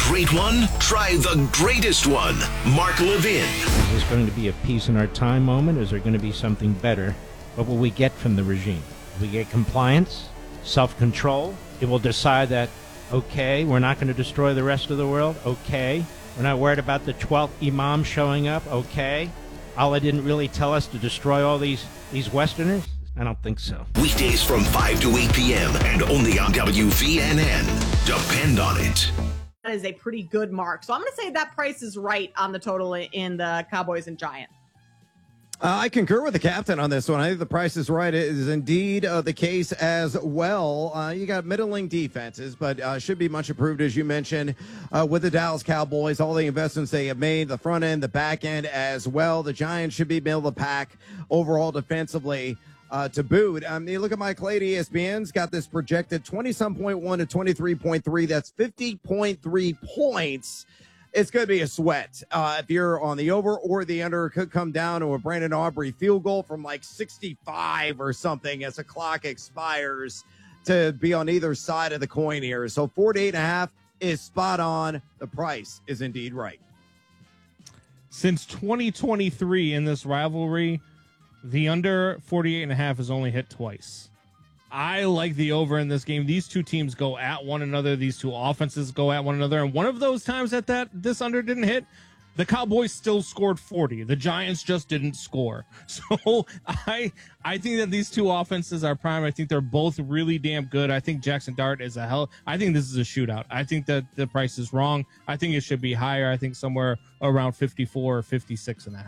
great one? Try the greatest one. Mark Levin. Is this going to be a peace in our time moment? Is there going to be something better? What will we get from the regime? We get compliance, self-control. It will decide that, okay, we're not going to destroy the rest of the world. Okay. We're not worried about the 12th imam showing up. Okay. Allah didn't really tell us to destroy all these Westerners? I don't think so. Weekdays from 5 to 8 p.m. and only on WVNN. Depend on it. That is a pretty good mark. So I'm going to say that price is right on the total in the Cowboys and Giants. I concur with the captain on this one. I think the price is right. It is indeed the case as well. You got middling defenses, but should be much improved, as you mentioned, with the Dallas Cowboys, all the investments they have made, the front end, the back end as well. The Giants should be middle of the pack overall defensively to boot. You look at Mike Clay, ESPN's got this projected 20-some.1 to 23.3. That's 50.3 points. It's going to be a sweat. If you're on the over or the under, it could come down to a Brandon Aubrey field goal from like 65 or something as the clock expires to be on either side of the coin here. So 48.5 is spot on. The price is indeed right. Since 2023 in this rivalry, the under 48.5 has only hit twice. I like the over in this game. These two teams go at one another. These two offenses go at one another. And one of those times this under didn't hit, the Cowboys still scored 40. The Giants just didn't score. So I think that these two offenses are prime. I think they're both really damn good. I think Jackson Dart is I think this is a shootout. I think that the price is wrong. I think it should be higher. I think somewhere around 54 or 56.5.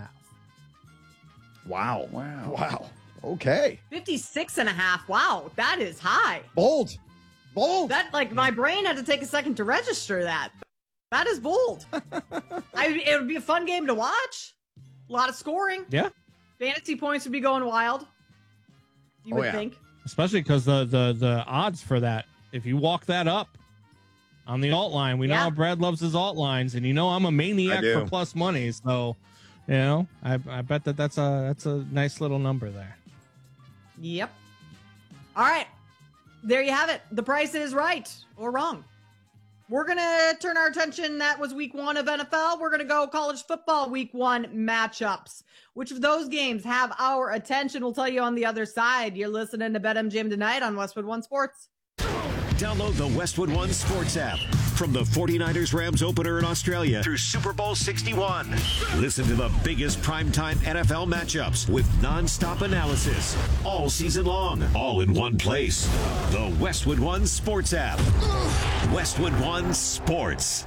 Wow. Okay. 56.5. Wow, that is high. Bold. That, like, my brain had to take a second to register that. That is bold. It would be a fun game to watch. A lot of scoring. Yeah. Fantasy points would be going wild. You would think. Especially because the odds for that, if you walk that up on the alt line, we know how Brad loves his alt lines, and I'm a maniac for plus money, so I bet that's a nice little number there. Yep. All right. There you have it. The price is right or wrong. We're going to turn our attention. That was week 1 of NFL. We're going to go college football week 1 matchups. Which of those games have our attention? We'll tell you on the other side. You're listening to BetMGM tonight on Westwood One Sports. Download the Westwood One Sports app. From the 49ers-Rams opener in Australia through Super Bowl 61. Listen to the biggest primetime NFL matchups with nonstop analysis all season long, all in one place. The Westwood One Sports app. Westwood One Sports.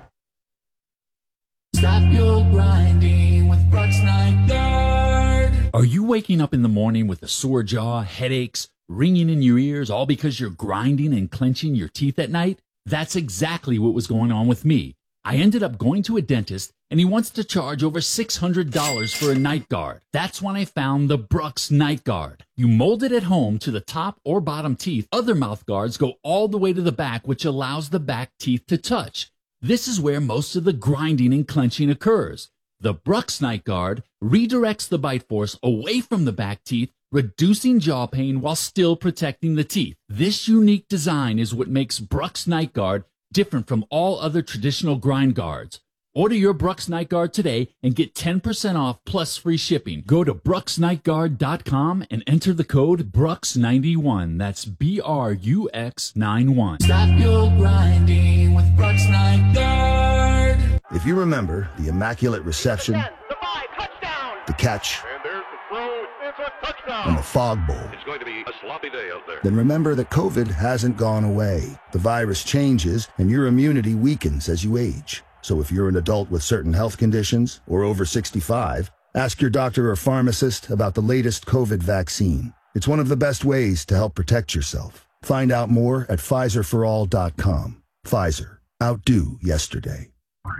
Stop your grinding with Brooks Nygaard. Are you waking up in the morning with a sore jaw, headaches, ringing in your ears, all because you're grinding and clenching your teeth at night? That's exactly what was going on with me. I ended up going to a dentist, and he wants to charge over $600 for a night guard. That's when I found the Brooks Night Guard. You mold it at home to the top or bottom teeth. Other mouth guards go all the way to the back, which allows the back teeth to touch. This is where most of the grinding and clenching occurs. The Brooks Night Guard redirects the bite force away from the back teeth, reducing jaw pain while still protecting the teeth. This unique design is what makes Brooks Night Guard different from all other traditional grind guards. Order your Brooks Night Guard today and get 10% off plus free shipping. Go to brooksnightguard.com and enter the code BROOKS91. That's BRUX91. Stop your grinding with Brooks Nygaard. If you remember the immaculate reception, the catch, and the fog bowl, it's going to be a sloppy day out there. Then remember that COVID hasn't gone away. The virus changes and your immunity weakens as you age. So if you're an adult with certain health conditions or over 65, ask your doctor or pharmacist about the latest COVID vaccine. It's one of the best ways to help protect yourself. Find out more at PfizerForAll.com. Pfizer. Outdo yesterday.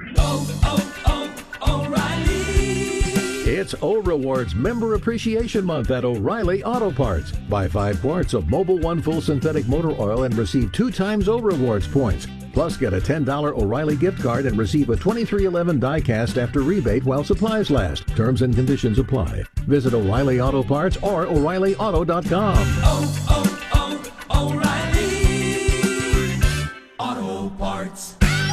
It's O-Rewards Member Appreciation Month at O'Reilly Auto Parts. Buy 5 quarts of Mobil 1 full synthetic motor oil and receive 2 times O-Rewards points. Plus, get a $10 O'Reilly gift card and receive a 2311 die-cast after rebate while supplies last. Terms and conditions apply. Visit O'Reilly Auto Parts or O'ReillyAuto.com. O'Reilly Auto Parts.